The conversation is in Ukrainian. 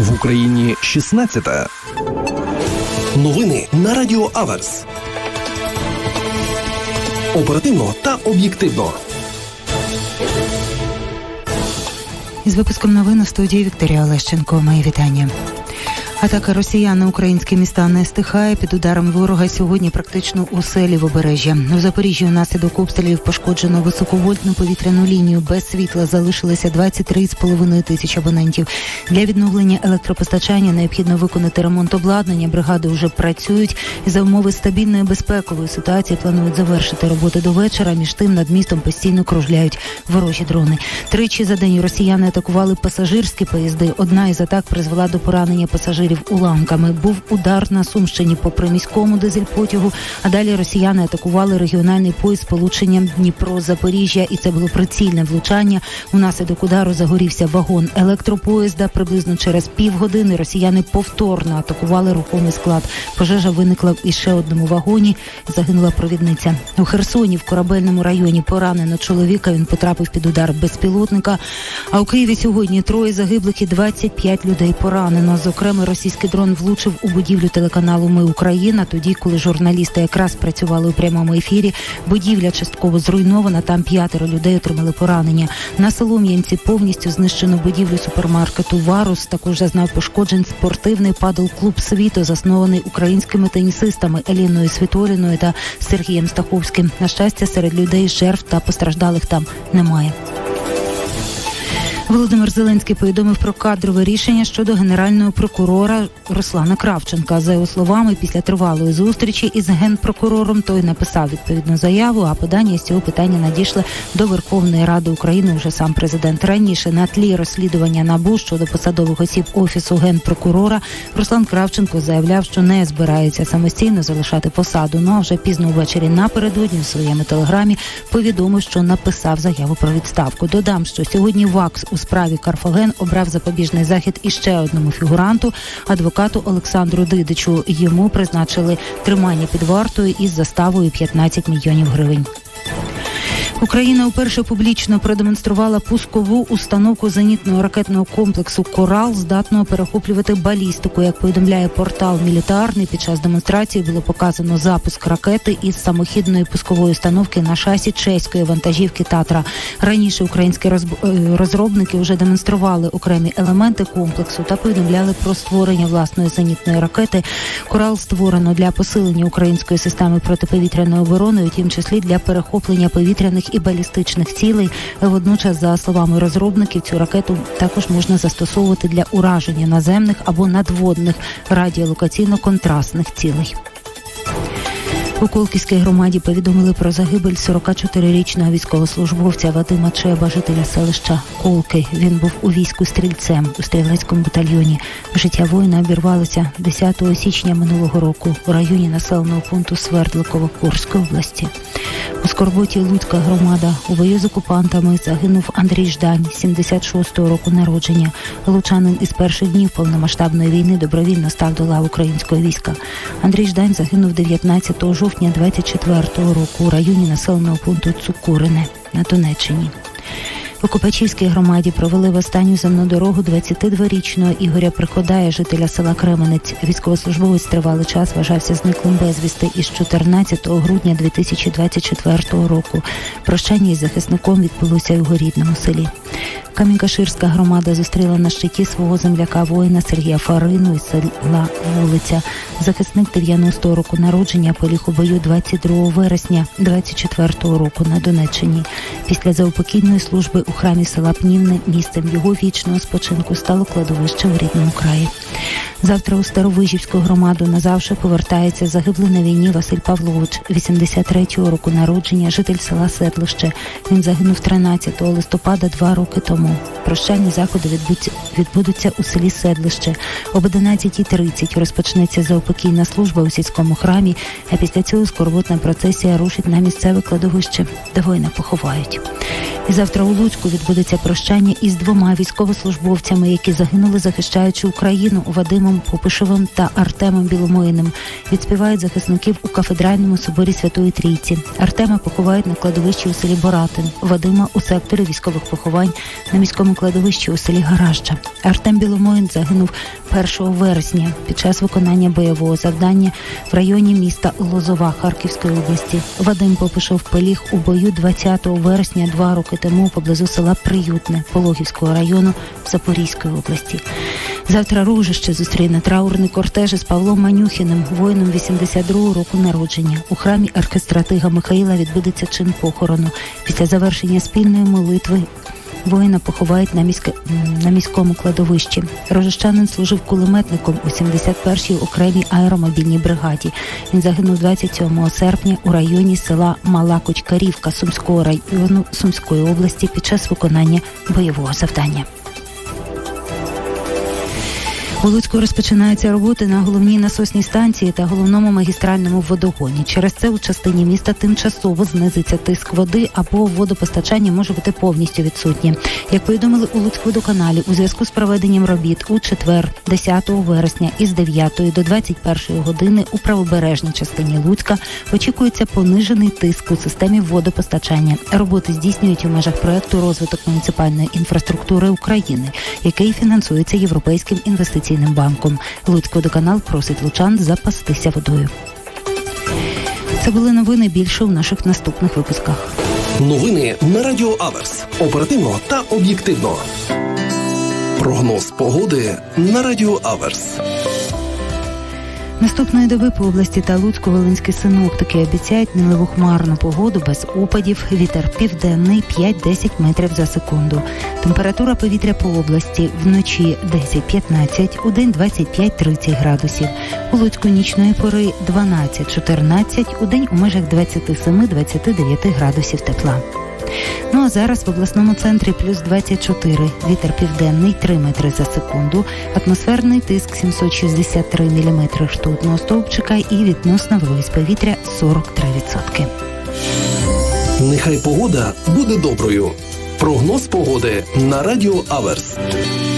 В Україні 16-та. Новини на Радіо Аверс. Оперативно та об'єктивно. Із випуском новин у студії Вікторія Олещенко. Мої вітання. Атака росіян на українські міста не стихає. Під ударами ворога сьогодні практично усе лівобережжя. У Запоріжжі внаслідок обстрілів пошкоджено високовольтну повітряну лінію. Без світла залишилися 23,5 тисяч абонентів. Для відновлення електропостачання необхідно виконати ремонт обладнання. Бригади вже працюють. За умови стабільної безпекової ситуації планують завершити роботи до вечора. Між тим над містом постійно кружляють ворожі дрони. Тричі за день росіяни атакували пасажирські поїзди. Одна із атак призвела до поранення пасажирів уламками. Був удар на Сумщині по приміському дизель-потягу, а далі росіяни атакували регіональний поїзд з полученням Дніпро-Запоріжжя, і це було прицільне влучання. Унаслідок удару загорівся вагон електропоїзда. Приблизно через півгодини росіяни повторно атакували рухомий склад. Пожежа виникла в іще одному вагоні. Загинула провідниця. У Херсоні в Корабельному районі поранено чоловіка. Він потрапив під удар безпілотника. А у Києві сьогодні 3 загиблих і 25 людей поранено. Зокрема, російський дрон влучив у будівлю телеканалу «Ми Україна», тоді, коли журналісти якраз працювали у прямому ефірі. Будівля частково зруйнована, там 5 людей отримали поранення. На Солом'янці повністю знищено будівлю супермаркету «Варус». Також зазнав пошкоджень спортивний падл-клуб «Світо», заснований українськими тенісистами Еліною Світоліною та Сергієм Стаховським. На щастя, серед людей жертв та постраждалих там немає. Володимир Зеленський повідомив про кадрове рішення щодо генерального прокурора Руслана Кравченка. За його словами, після тривалої зустрічі із генпрокурором той написав відповідну заяву, а подання з цього питання надійшли до Верховної Ради України вже сам президент. Раніше на тлі розслідування НАБУ щодо посадових осіб Офісу генпрокурора Руслан Кравченко заявляв, що не збирається самостійно залишати посаду. Ну а вже пізно ввечері напередодні в своєму телеграмі повідомив, що написав заяву про відставку. Додам, що сьогодні ВАКС у справі Карфаген обрав запобіжний захід іще одному фігуранту, адвокату Олександру Дидичу. Йому призначили тримання під вартою із заставою 15 мільйонів гривень. Україна вперше публічно продемонструвала пускову установку зенітного ракетного комплексу «Корал», здатного перехоплювати балістику. Як повідомляє портал «Мілітарний», під час демонстрації було показано запуск ракети із самохідної пускової установки на шасі чеської вантажівки «Татра». Раніше українські розробники вже демонстрували окремі елементи комплексу та повідомляли про створення власної зенітної ракети. «Корал» створено для посилення української системи протиповітряної оборони, у тім числі для перехоплення повітряних і балістичних цілей. Водночас, за словами розробників, цю ракету також можна застосовувати для ураження наземних або надводних радіолокаційно-контрастних цілей. У Колківській громаді повідомили про загибель 44-річного військовослужбовця Вадима Чеба, жителя селища Колки. Він був у війську стрільцем у стрілецькому батальйоні. Життя воїна обірвалося 10 січня минулого року у районі населеного пункту Свердликово Курської області. У Скорботі Луцька громада. У бою з окупантами загинув Андрій Ждань, 76-го року народження. Лучанин із перших днів повномасштабної війни добровільно став до лав українського війська. Андрій Ждань загинув 19 жовтня 24-го року у районі населеного пункту Цукурине на Донеччині. В Копачівській громаді провели в останню земну дорогу 22-річного Ігоря Приходая, жителя села Кременець. Військовослужбовець тривалий час вважався зниклим безвісти із 14 грудня 2024 року. Прощання із захисником відбулося у його рідному селі. Камінь-Каширська громада зустріла на щиті свого земляка-воїна Сергія Фарину із села Вулиця. Захисник 90-го року народження поліг у бою 22 вересня 24-го року на Донеччині. Після заупокійної служби у храмі села Пнівне місцем його вічного спочинку стало кладовище у рідному краї. Завтра у Старовижівську громаду назавжди повертається загиблий на війні Василь Павлович, 83-го року народження, житель села Седлище. Він загинув 13 листопада 2 роки тому. Прощальні заходи відбудуться у селі Седлище. Об 11:30 розпочнеться заупокійна служба у сільському храмі, а після цього скорботна процесія рушить на місцеве кладовище, де воїна поховають. І завтра у Луцьку відбудеться прощання із 2 військовослужбовцями, які загинули, захищаючи Україну, у Вадимом Вадимом Попишевим та Артемом Біломоїним. Відспівають захисників у кафедральному соборі Святої Трійці. Артема поховають на кладовищі у селі Боратин, Вадима у секторі військових поховань на міському кладовищі у селі Гараща. Артем Біломоїн загинув 1 вересня під час виконання бойового завдання в районі міста Лозова Харківської області. Вадим Попишев поліг у бою 20 вересня 2 роки тому поблизу села Приютне Пологівського району Запорізької області. Завтра Ружище зустріне траурний кортеж із Павлом Манюхіним, воїном 82-го року народження. У храмі архистратига Михаїла відбудеться чин похорону. Після завершення спільної молитви воїна поховають на міському кладовищі. Рожищанин служив кулеметником у 71-й окремій аеромобільній бригаді. Він загинув 27 серпня у районі села Мала Кочкарівка Сумського району Сумської області під час виконання бойового завдання. У Луцьку розпочинаються роботи на головній насосній станції та головному магістральному водогоні. Через це у частині міста тимчасово знизиться тиск води або водопостачання може бути повністю відсутнє. Як повідомили у Луцькводоканалі, у зв'язку з проведенням робіт у четвер, 10 вересня із 9 до 21 години у правобережній частині Луцька очікується понижений тиск у системі водопостачання. Роботи здійснюють у межах проєкту «Розвиток муніципальної інфраструктури України», який фінансується Європейським інвестиційним банком. Луцькводоканал просить лучан запастися водою. Це були новини, більше у наших наступних випусках. Новини на Радіо Аверс. Оперативно та об'єктивно. Прогноз погоди на Радіо Аверс. Наступної доби по області та Луцьку волинські синоптики обіцяють мінливу хмарну погоду без опадів, вітер південний 5-10 метрів за секунду. Температура повітря по області вночі 10-15, удень 25-30 градусів. У Луцьку нічної пори 12-14, удень у межах 27-29 градусів тепла. Ну а зараз в обласному центрі плюс 24, вітер південний 3 метри за секунду, атмосферний тиск 763 мм ртутного стовпчика і відносна вологість повітря 43%. Нехай погода буде доброю. Прогноз погоди на Радіо Аверс.